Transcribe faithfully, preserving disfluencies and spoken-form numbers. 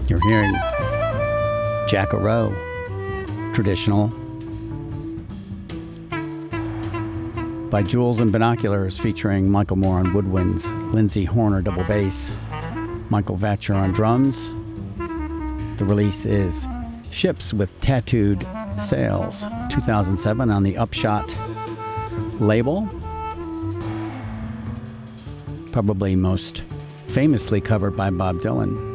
You're hearing Jack-A-Row, traditional, by Jules and Binoculars, featuring Michael Moore on woodwinds, Lindsay Horner double bass, Michael Vatcher on drums. The release is Ships with Tattooed Sails, two thousand seven on the Upshot label. Probably most famously covered by Bob Dylan.